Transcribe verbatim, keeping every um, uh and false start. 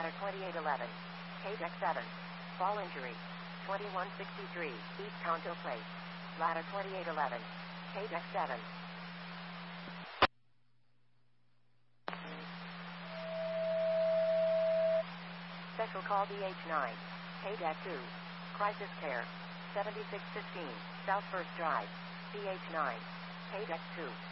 Ladder twenty-eight eleven. K-Deck seven. Fall injury. twenty-one sixty-three, East Tonto Place. Ladder twenty-eight eleven. K-Deck seven. Special call D H nine. K-Deck two. Crisis care. seventy-six fifteen, South First Drive. D H nine. K-Deck two.